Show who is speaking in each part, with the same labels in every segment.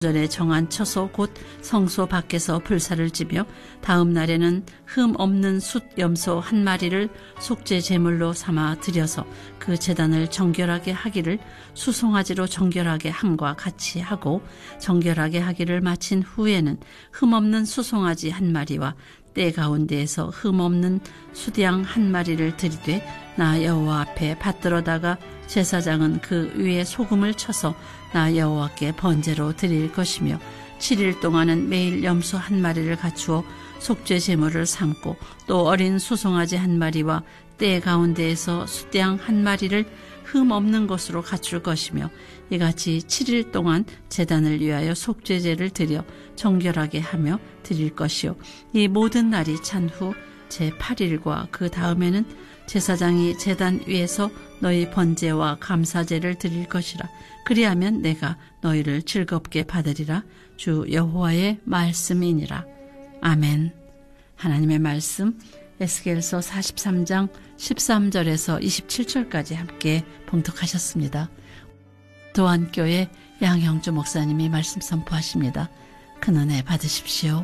Speaker 1: 전에 정한 처소 곧 성소 밖에서 불사를 지며 다음 날에는 흠 없는 숫 염소 한 마리를 속죄 제물로 삼아 드려서 그 제단을 정결하게 하기를 수송아지로 정결하게 함과 같이 하고, 정결하게 하기를 마친 후에는 흠 없는 수송아지 한 마리와 때 가운데에서 흠 없는 숫양 한 마리를 드리되 나 여호와 앞에 받들어다가 제사장은 그 위에 소금을 쳐서 나 여호와께 번제로 드릴 것이며, 7일 동안은 매일 염소 한 마리를 갖추어 속죄 제물을 삼고, 또 어린 수송아지 한 마리와 때 가운데에서 숫양 한 마리를 흠 없는 것으로 갖출 것이며, 이같이 7일 동안 제단을 위하여 속죄제를 드려 정결하게 하며 드릴 것이요, 이 모든 날이 찬 후 제8일과 그 다음에는 제사장이 제단 위에서 너희 번제와 감사제를 드릴 것이라. 그리하면 내가 너희를 즐겁게 받으리라. 주 여호와의 말씀이니라. 아멘. 하나님의 말씀 에스겔서 43장 13절에서 27절까지 함께 봉독하셨습니다. 도안교회 양형주 목사님이 말씀 선포하십니다. 큰 은혜 받으십시오.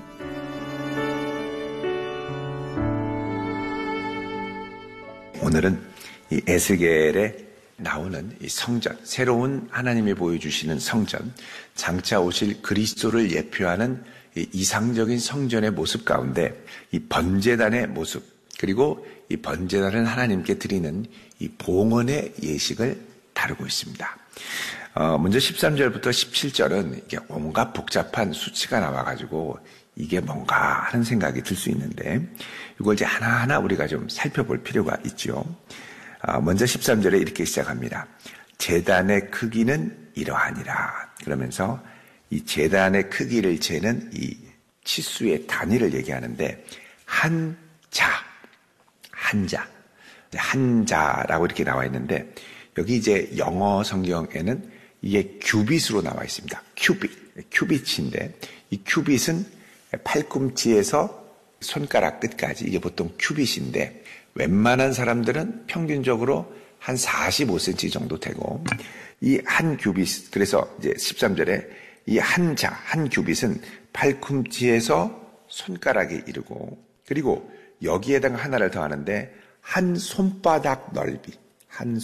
Speaker 2: 오늘은 이 에스겔에 나오는 이 성전, 새로운 하나님이 보여주시는 성전, 장차 오실 그리스도를 예표하는 이 이상적인 성전의 모습 가운데 이 번제단의 모습, 그리고 이 번제단을 하나님께 드리는 이 봉헌의 예식을 다루고 있습니다. 먼저 13절부터 17절은 이게 온갖 복잡한 수치가 나와가지고 이게 뭔가 하는 생각이 들 수 있는데, 이걸 이제 하나하나 우리가 좀 살펴볼 필요가 있죠. 먼저 13절에 이렇게 시작합니다. 제단의 크기는 이러하니라. 그러면서 이 제단의 크기를 재는 이 치수의 단위를 얘기하는데, 한 자라고 이렇게 나와 있는데, 여기 이제 영어 성경에는 이게 큐빗으로 나와 있습니다. 큐빗인데, 이 큐빗은 팔꿈치에서 손가락 끝까지, 이게 보통 큐빗인데, 웬만한 사람들은 평균적으로 한 45cm 정도 되고, 이 한 큐빗, 그래서 이제 13절에 이 한 큐빗은 팔꿈치에서 손가락에 이르고, 그리고 여기에다가 하나를 더 하는데, 한 손바닥 넓이, 한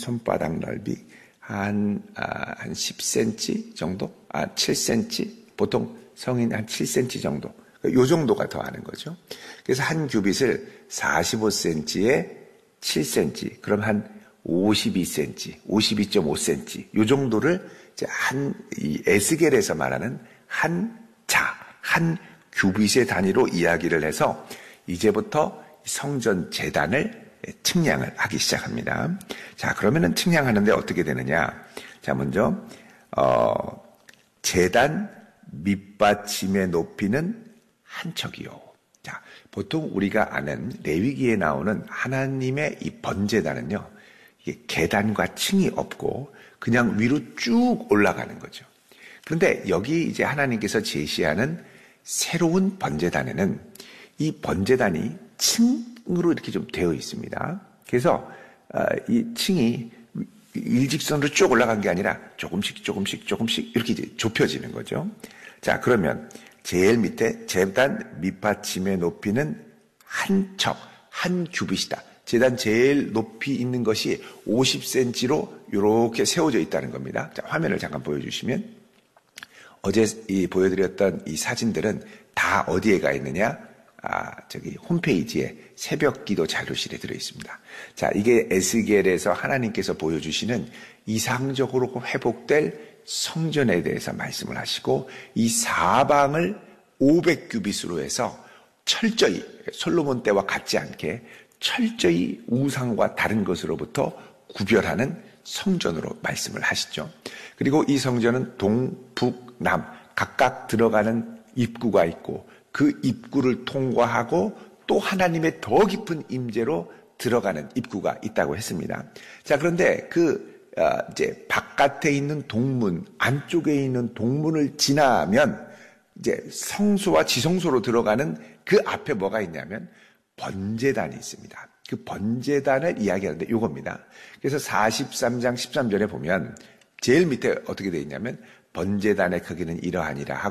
Speaker 2: 10cm 정도? 7cm? 보통 성인 한 7cm 정도. 요 정도가 더하는 거죠. 그래서 한 큐빗을 45cm에 7cm, 그럼 한 52cm, 52.5cm, 요 정도를 이제 이 에스겔에서 말하는 한 큐빗의 단위로 이야기를 해서 이제부터 성전 제단을 측량을 하기 시작합니다. 자, 그러면은 측량하는데 어떻게 되느냐? 자, 먼저 제단 밑받침의 높이는 한 척이요. 자, 보통 우리가 아는 레위기에 나오는 하나님의 이 번제단은요, 이게 계단과 층이 없고 그냥 위로 쭉 올라가는 거죠. 그런데 여기 이제 하나님께서 제시하는 새로운 번제단에는 이 번제단이 층으로 이렇게 좀 되어 있습니다. 그래서 이 층이 일직선으로 쭉 올라간 게 아니라 조금씩 이렇게 이제 좁혀지는 거죠. 자, 그러면 제일 밑에 제단 밑받침의 높이는 한 큐빗이다. 제단 제일 높이 있는 것이 50cm로 이렇게 세워져 있다는 겁니다. 자, 화면을 잠깐 보여주시면, 어제 보여드렸던 이 사진들은 다 어디에 가 있느냐? 저기 홈페이지에 새벽 기도 자료실에 들어 있습니다. 자, 이게 에스겔에서 하나님께서 보여주시는 이상적으로 회복될 성전에 대해서 말씀을 하시고, 이 사방을 500규빗으로 해서 철저히 솔로몬 때와 같지 않게 철저히 우상과 다른 것으로부터 구별하는 성전으로 말씀을 하시죠. 그리고 이 성전은 동, 북, 남 각각 들어가는 입구가 있고, 그 입구를 통과하고 또 하나님의 더 깊은 임재로 들어가는 입구가 있다고 했습니다. 자, 그런데 이제 바깥에 있는 동문, 안쪽에 있는 동문을 지나면 이제 성소와 지성소로 들어가는 그 앞에 뭐가 있냐면 번제단이 있습니다. 그 번제단을 이야기하는데 요겁니다. 그래서 43장 13절에 보면 제일 밑에 어떻게 되어 있냐면 번제단의 크기는 이러하니라 하고